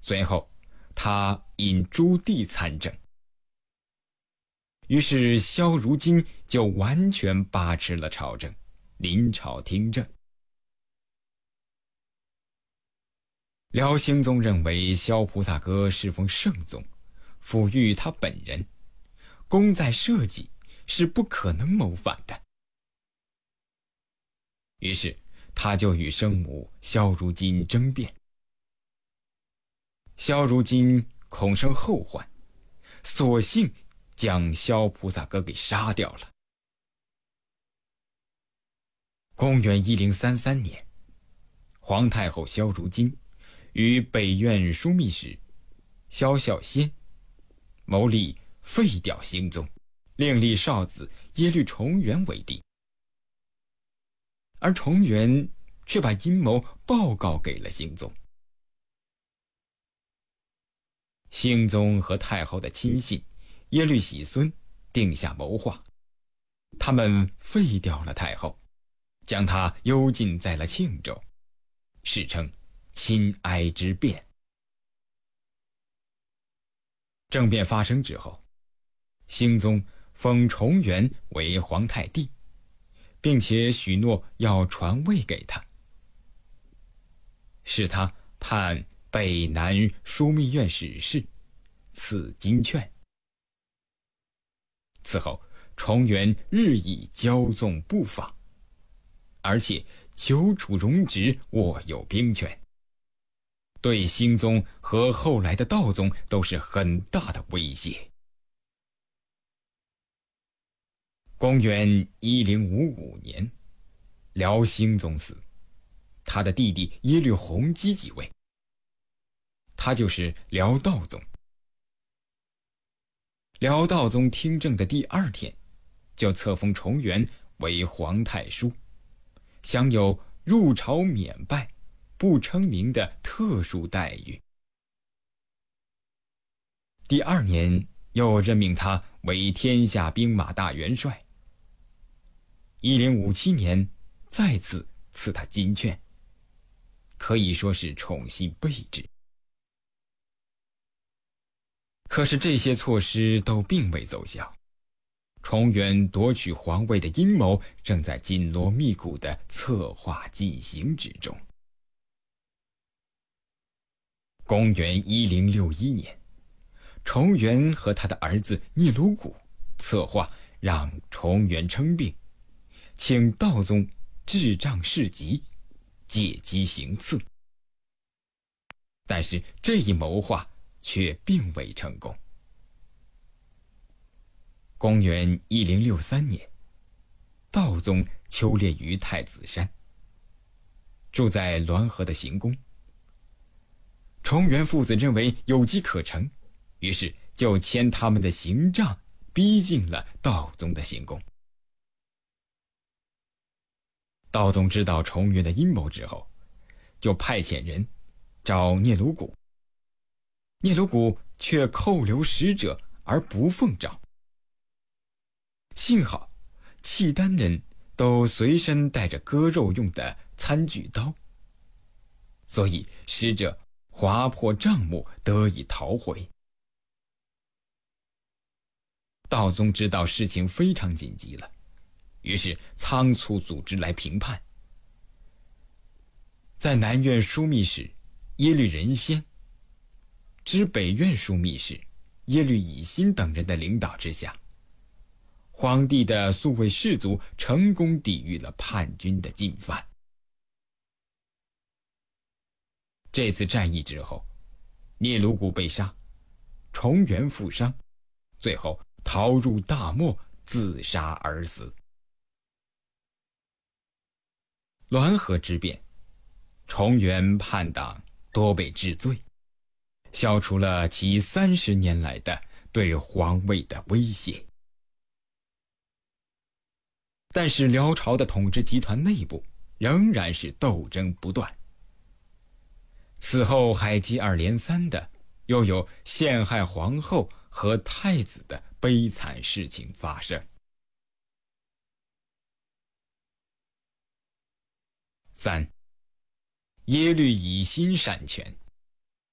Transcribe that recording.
随后他引朱棣参政，于是萧如金就完全把持了朝政，临朝听政。辽兴宗认为萧菩萨哥侍奉圣宗，抚育他本人，功在社稷，是不可能谋反的。于是他就与生母萧如金争辩。萧如金恐生后患，索性将萧菩萨哥给杀掉了。公元1033年，皇太后萧如金与北院枢密使萧孝先谋立废掉兴宗，另立少子耶律重元为帝，而重元却把阴谋报告给了兴宗。兴宗和太后的亲信耶律喜孙定下谋划，他们废掉了太后，将她幽禁在了庆州，史称亲哀之变。政变发生之后，兴宗封重元为皇太帝，并且许诺要传位给他，使他判北南枢密院使事，赐金券。此后重元日益骄纵不法，而且久处荣职，握有兵权，对兴宗和后来的道宗都是很大的威胁。公元1055年，辽兴宗死，他的弟弟耶律洪基即位，他就是辽道宗。辽道宗听政的第2天，就册封重元为皇太叔，享有入朝免拜、不称名的特殊待遇。第2年，又任命他为天下兵马大元帅。1057年，再次赐他金券，可以说是宠信备至。可是这些措施都并未奏效，重元夺取皇位的阴谋正在紧锣密鼓的策划进行之中。公元1061年，重元和他的儿子聂鲁古策划让重元称病，请道宗治杖事疾，借机行刺。但是这一谋划却并未成功。公元1063年，道宗囚猎于太子山，住在滦河的行宫。重元父子认为有机可乘，于是就牵他们的刑杖逼近了道宗的行宫。道宗知道重元的阴谋之后，就派遣人找聂鲁古，聂鲁古却扣留使者而不奉诏。幸好契丹人都随身带着割肉用的餐具刀，所以使者划破帐幕，得以逃回。道宗知道事情非常紧急了，于是仓促组织来评判。在南院枢密使耶律仁先、知北院枢密使耶律乙辛等人的领导之下，皇帝的宿卫士卒成功抵御了叛军的进犯。这次战役之后，聂鲁古被杀，重元负伤，最后逃入大漠，自杀而死。滦河之变，重元叛党多被治罪，消除了其30年来的对皇位的威胁。但是辽朝的统治集团内部仍然是斗争不断。此后还接二连三的又有陷害皇后和太子的悲惨事情发生。3. 耶律乙辛擅权。